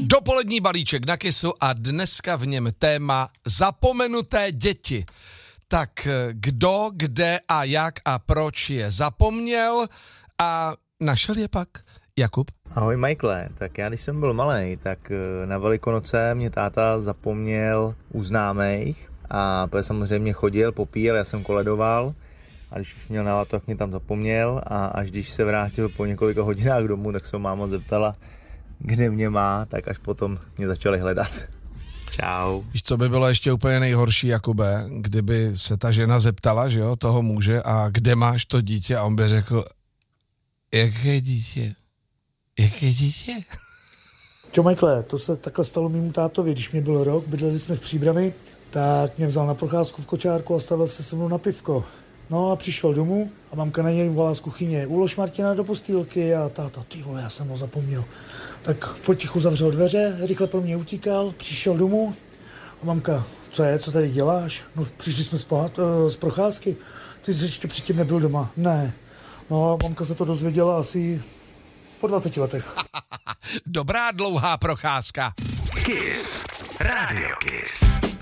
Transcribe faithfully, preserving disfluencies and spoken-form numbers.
Dopolední balíček na Kissu a dneska v něm téma zapomenuté děti. Tak kdo, kde a jak a proč je zapomněl a našel je pak Jakub? Ahoj Michaele, tak já když jsem byl malej, tak na Velikonoce mě táta zapomněl u známejch a protože samozřejmě chodil, popíjel, já jsem koledoval a když už měl náladu, tak mě tam zapomněl a až když se vrátil po několika hodinách domů, tak se máma zeptala, kde mě má, tak až potom mě začali hledat. Čau. Víš, co by bylo ještě úplně nejhorší, Jakube, kdyby se ta žena zeptala, že jo, toho muže, a kde máš to dítě, a on by řekl, jaké dítě? Jaké dítě? Čo, Michaele, to se takhle stalo mému tátovi, když mě byl rok, bydleli jsme v Příbrami, tak mě vzal na procházku v kočárku a stavil se se mnou na pivko. No a přišel domů a mamka na něj volá z kuchyně, ulož Martina do postýlky, a táta, ty vole, já jsem ho zapomněl. Tak potichu zavřel dveře, rychle pro mě utíkal, přišel domů a mamka, co je, co tady děláš? No, přišli jsme z, pohat, z procházky, ty jsi ještě předtím nebyl doma. Ne. No a mamka se to dozvěděla asi po dvaceti letech. Dobrá dlouhá procházka. Kiss. Radio Kiss.